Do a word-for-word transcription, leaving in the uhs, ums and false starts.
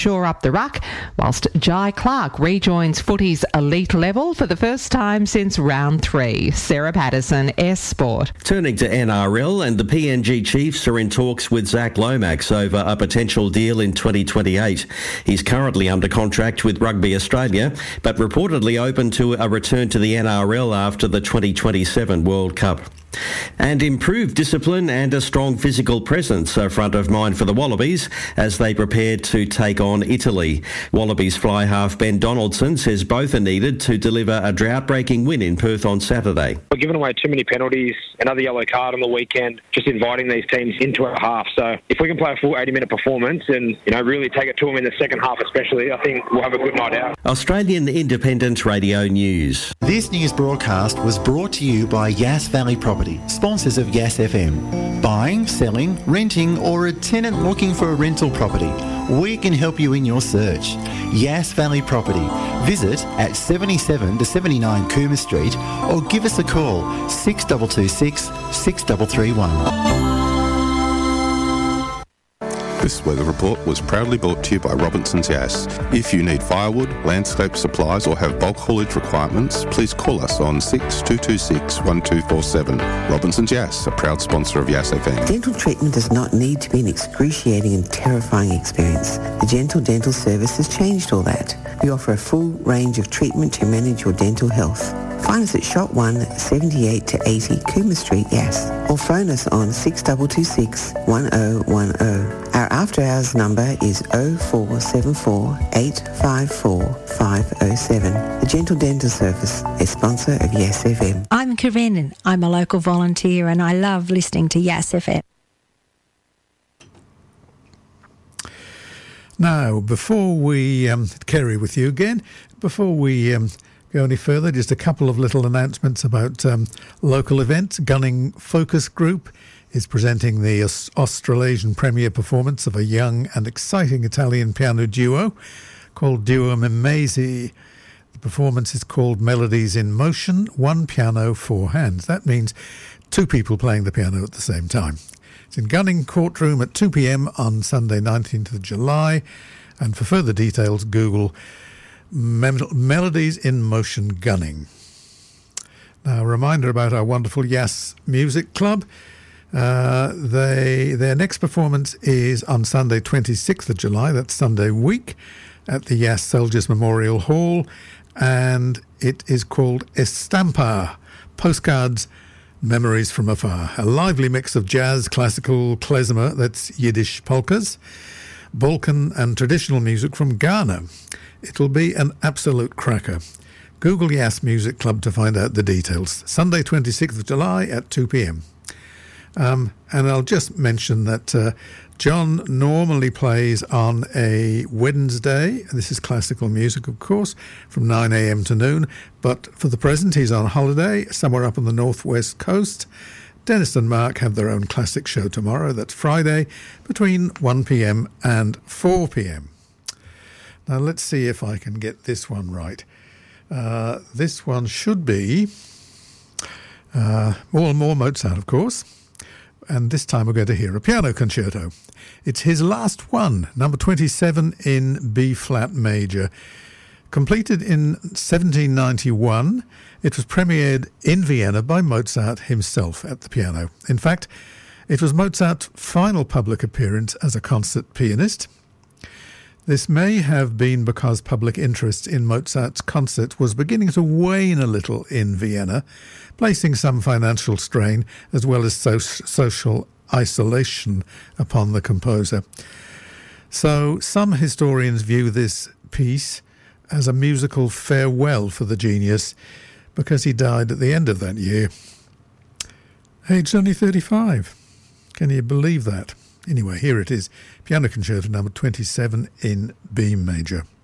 shore up the ruck, whilst Jai Clark rejoins footy's elite level for the first time since round three. Sarah Patterson, S Sport. Turning to N R L, and the P N G Chiefs are in talks with Zach Lomax over a potential deal in twenty twenty-eight. He's currently under contract with Rugby Australia, but reportedly open to a return to the N R L after the twenty twenty-seven World Cup. And improved discipline and a strong physical presence are front of mind for the Wallabies as they prepare to take on Italy. Wallabies fly half Ben Donaldson says both are needed to deliver a drought-breaking win in Perth on Saturday. We're giving away too many penalties, another yellow card on the weekend, just inviting these teams into a half. So if we can play a full eighty-minute performance and, you know, really take it to them in the second half especially, I think we'll have a good night out. Australian Independent Radio News. This news broadcast was brought to you by Yass Valley Property, sponsors of Yass F M. Buying, selling, renting, or a tenant looking for a rental property, we can help you in your search. Yass Valley Property. Visit at seventy-seven to seventy-nine Cooma Street or give us a call six two two six, six three three one. This weather report was proudly brought to you by Robinson's Yass. If you need firewood, landscape supplies or have bulk haulage requirements, please call us on six two two six, one two four seven. Robinson's Yass, a proud sponsor of Yass F M. Dental treatment does not need to be an excruciating and terrifying experience. The Gentle Dental Service has changed all that. We offer a full range of treatment to manage your dental health. Find us at Shop one, seventy-eight to eighty Cooma Street, Yass, or phone us on six two two six, one oh one oh. Our after-hours number is oh four seven four, eight five four, five oh seven. The Gentle Dental Service, a sponsor of Yass F M. I'm Corinne. I'm a local volunteer and I love listening to Yass F M. Now, before we, um, Kerry with you again, before we um, go any further, just a couple of little announcements about um, local events. Gunning Focus Group is presenting the Aus- Australasian premiere performance of a young and exciting Italian piano duo called Duo Mimesi. The performance is called Melodies in Motion, One Piano, Four Hands. That means two people playing the piano at the same time. It's in Gunning Courtroom at two p.m. on Sunday nineteenth of July. And for further details, Google Mem- Melodies in Motion Gunning. Now, a reminder about our wonderful Yass Music Club. Uh, they their next performance is on Sunday twenty-sixth of July, that's Sunday week, at the Yass Soldiers Memorial Hall, and it is called Estampa, Postcards, Memories from Afar, a lively mix of jazz, classical, klezmer, that's Yiddish polkas, Balkan and traditional music from Ghana. It'll be an absolute cracker. Google Yass Music Club to find out the details. Sunday twenty-sixth of July at two p.m. Um, and I'll just mention that uh, John normally plays on a Wednesday. This is classical music, of course, from nine a.m. to noon. But for the present, he's on holiday somewhere up on the northwest coast. Dennis and Mark have their own classic show tomorrow. That's Friday between one p.m. and four p.m. Now, let's see if I can get this one right. Uh, this one should be uh, more, more Mozart, of course. And this time we're going to hear a piano concerto. It's his last one, number twenty-seven in B-flat major. Completed in seventeen ninety-one, it was premiered in Vienna by Mozart himself at the piano. In fact, it was Mozart's final public appearance as a concert pianist. This may have been because public interest in Mozart's concert was beginning to wane a little in Vienna, placing some financial strain as well as so- social isolation upon the composer. So some historians view this piece as a musical farewell for the genius because he died at the end of that year, aged only thirty-five. Can you believe that? Anyway, here it is, Piano Concerto number twenty-seven in B major.